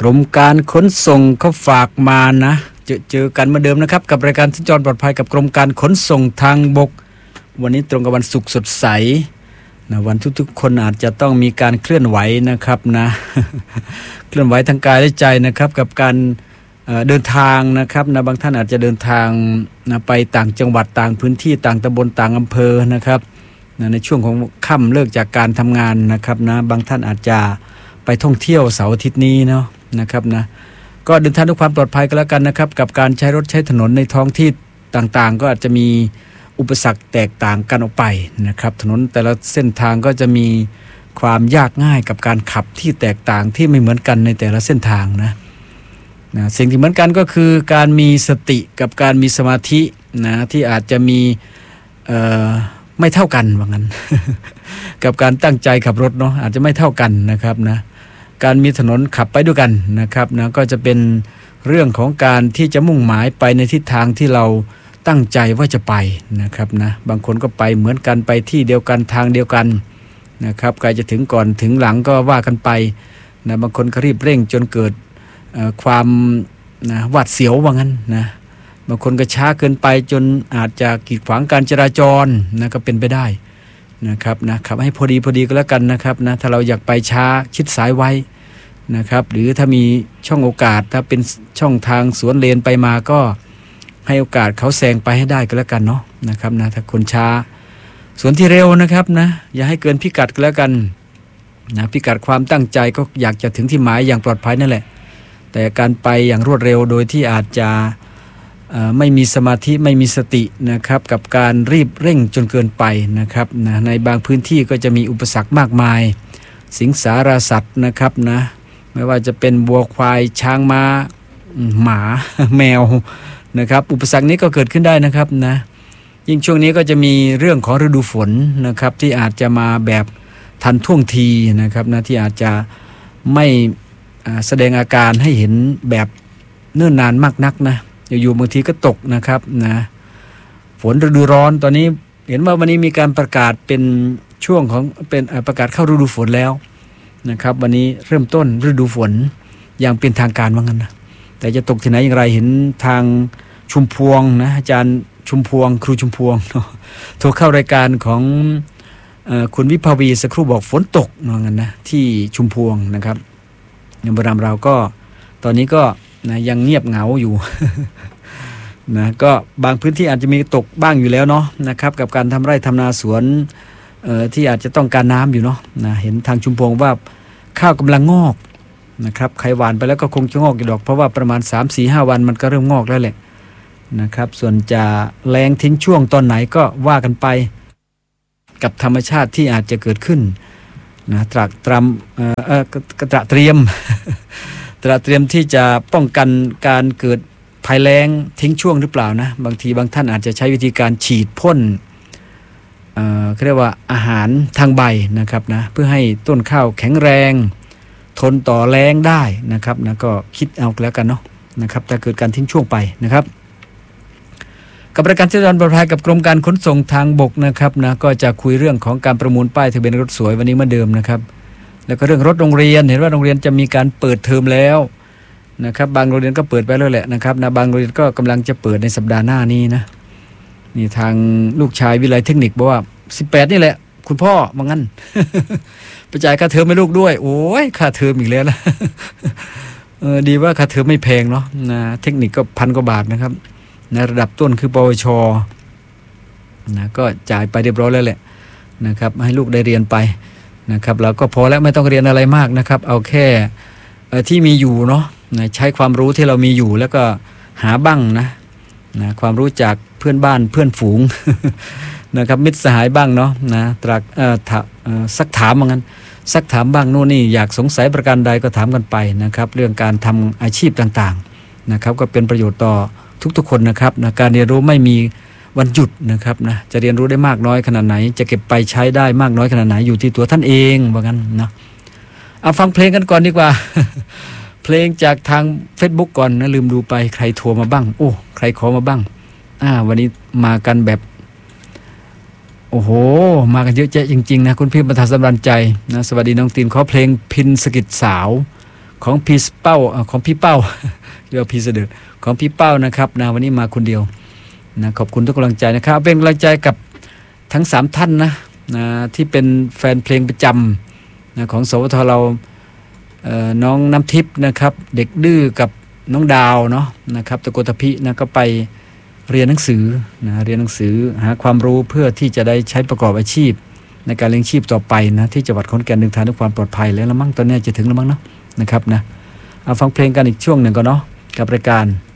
กรมการขนส่งเขาฝากมานะเจอกันเหมือนเดิมนะครับกับรายการสัญจรปลอดภัยกับกรมการขนส่งทางบกวันนี้ตรงกับวันศุกร์สดใสนะวันทุกๆคนอาจจะต้องมีการเคลื่อนไหวนะครับนะเคลื่อนไหวทางกายและใจนะครับกับการเดินทางนะครับนะบางท่านอาจจะเดินทางนะไปต่างจังหวัดต่างพื้นที่ต่างตำบลต่างอำเภอนะครับนะในช่วงของค่ำเลิกจากการทำงานนะครับนะบางท่านอาจจะไปท่องเที่ยวเสาร์อาทิตย์นี้เนาะนะครับนะก็เดินทางด้วยความปลอดภัยกันแล้วกันนะครับกับการใช้รถใช้ถนนในท้องที่ต่างๆก็อาจจะมีอุปสรรคแตกต่างกันออกไปนะครับถนนแต่ละเส้นทางก็จะมีความยากง่ายกับการขับที่แตกต่างที่ไม่เหมือนกันในแต่ละเส้นทางนะสิ่งที่เหมือนกันก็คือการมีสติกับการมีสมาธินะที่อาจจะมีไม่เท่ากันว่างั้น กับการตั้งใจขับรถเนาะอาจจะไม่เท่ากันนะครับนะการมีถนนขับไปด้วยกันนะครับนะก็จะเป็นเรื่องของการที่จะมุ่งหมายไปในทิศทางที่เราตั้งใจว่าจะไปนะครับนะบางคนก็ไปเหมือนกันไปที่เดียวกันทางเดียวกันนะครับใครจะถึงก่อนถึงหลังก็ว่ากันไปนะบางคนก็รีบเร่งจนเกิดความนะหวาดเสียวว่างั้นนะบางคนก็ช้าเกินไปจนอาจจะกีดขวางการจราจรนะก็เป็นไปได้นะครับนะขับให้พอดีก็แล้วกันนะครับนะถ้าเราอยากไปช้าชิดซ้ายไว้นะครับหรือถ้ามีช่องโอกาสถ้าเป็นช่องทางสวนเลนไปมาก็ให้โอกาสเขาแซงไปให้ได้ก็แล้วกันเนาะนะครับนะถ้าคนช้าส่วนที่เร็วนะครับนะอย่าให้เกินพิกัดก็แล้วกันนะพิกัดความตั้งใจก็อยากจะถึงที่หมายอย่างปลอดภัยนั่นแหละแต่การไปอย่างรวดเร็วโดยที่อาจจะไม่มีสมาธิไม่มีสตินะครับกับการรีบเร่งจนเกินไปนะครับนะในบางพื้นที่ก็จะมีอุปสรรคมากมายสิงสารสัตว์นะครับนะไม่ว่าจะเป็นวัวควายช้างม้าหมาแมวนะครับอุปสรรคนี้ก็เกิดขึ้นได้นะครับนะยิ่งช่วงนี้ก็จะมีเรื่องของฤดูฝนนะครับที่อาจจะมาแบบทันท่วงทีนะครับนะที่อาจจะไม่แสดงอาการให้เห็นแบบเนิ่นนานมากนักนะอยู่บางทีก็ตกนะครับนะฝนฤดูร้อนตอนนี้เห็นว่าวันนี้มีการประกาศเป็นช่วงของเป็นประกาศเข้าฤดูฝนแล้วนะครับวันนี้เริ่มต้นฤดูฝนอย่างเป็นทางการว่างั้นนะแต่จะตกที่ไหนอย่างไรเห็นทางชุมพวงนะอาจารย์ชุมพวงครูชุมพวงโทรเข้ารายการของคุณวิภาวีสักครู่บอกฝนตกว่างั้นนะที่ชุมพวงนะครับในบุรีรัมย์เราก็ตอนนี้ก็นะยังเงียบเหงาอยู่ นะก็บางพื้นที่อาจจะมีตกบ้างอยู่แล้วเนาะนะครับกับการทำไร่ทำนาสวนที่อาจจะต้องการน้ำอยู่เนาะนะเห็นทางชุมพวงว่าข้าวกำลังงอกนะครับใครหว่านไปแล้วก็คงจะงอกอยู่ดอกเพราะว่าประมาณ 3-4-5 วันมันก็เริ่มงอกแล้วแหละนะครับส่วนจะแรงทิ้งช่วงตอนไหนก็ว่ากันไปกับธรรมชาติที่อาจจะเกิดขึ้นนะตระเตรียม ตระเตรียมที่จะป้องกันการเกิดภัยแล้งทิ้งช่วงหรือเปล่านะบางทีบางท่านอาจจะใช้วิธีการฉีดพ่นเขาเรียกว่าอาหารทางใบนะครับนะเพื่อให้ต้นข้าวแข็งแรงทนต่อแล้งได้นะครับนะก็คิดเอาแล้วกันเนาะนะครับถ้าเกิดการทิ้งช่วงไปนะครับกับรายการสัญจรปลอดภัยกับกรมการขนส่งทางบกนะครับนะก็จะคุยเรื่องของการประมูลป้ายทะเบียนรถสวยวันนี้เหมือนเดิมนะครับแล้วก็เรื่องรถโรงเรียนเห็นว่าโรงเรียนจะมีการเปิดเทอมแล้วนะครับบางโรงเรียนก็เปิดไปแล้วแหละนะครับนะบางโรงเรียนก็กำลังจะเปิดในสัปดาห์หน้านี้นะนี่ทางลูกชายวิไลเทคนิคบอกว่า18นี่แหละคุณพ่อว่างั้น ไปจ่ายค่าเทอมให้ลูกด้วยโอ้ยค่าเทอมอีกแล้วนะ ดีว่าค่าเทอมไม่แพงเนาะนะเทคนิคก็1,000 กว่าบาทนะครับในระดับต้นคือปวชนะก็จ่ายไปเรียบร้อยแล้วแหละนะครับให้ลูกได้เรียนไปนะครับเราก็พอแล้วไม่ต้องเรียนอะไรมากนะครับเอาแค่ที่มีอยู่เนาะใช้ความรู้ที่เรามีอยู่แล้วก็หาบ้างนะความรู้จากเพื่อนบ้านเพื่อนฝูง นะครับมิตรสหายบ้างเนาะนะสักถามว่างั้นสักถามบ้างโน่นนี่อยากสงสัยประการใดก็ถามกันไปนะครับเรื่องการทำอาชีพต่างๆนะครับก็เป็นประโยชน์ต่อทุกๆคนนะครับนะการเรียนรู้ไม่มีวันหยุดนะครับนะจะเรียนรู้ได้มากน้อยขนาดไหนจะเก็บไปใช้ได้มากน้อยขนาดไหนอยู่ที่ตัวท่านเองว่างั้นนะเอาฟังเพลงกันก่อนดีกว่า เพลงจากทาง Facebook ก่อนนะลืมดูไปใครโทรมาบ้างโอ้ใครขอมาบ้างวันนี้มากันแบบโอ้โหมากันเยอะแยะจริงๆนะคุณพี่บรรทัดสำราญใจนะสวัสดีน้องตีนขอเพลงพินสกิดสาวของพี่เป้าของพี่เป้า เรียกว่าพี่เสด็จของพี่เป้านะครับนะวันนี้มาคนเดียวนะขอบคุณทุกกำลังใจนะครับเป็นกำลังใจกับทั้ง3ท่านนะที่เป็นแฟนเพลงประจำนะของสวทเราน้องน้ำทิพย์นะครับเด็กดื้อกับน้องดาวเนาะนะครับตะโกตะพินะก็ไปเรียนหนังสือนะเรียนหนังสือหาความรู้เพื่อที่จะได้ใช้ประกอบอาชีพในการเลี้ยงชีพต่อไปนะที่จังหวัดขอนแก่นเดินทางด้วยความปลอดภัยแล้วละมั้งตอนนี้จะถึงแล้วมั้งเนาะนะครับนะเอาฟังเพลงกันอีกช่วงหนึ่งก่อนเนาะกับรายการ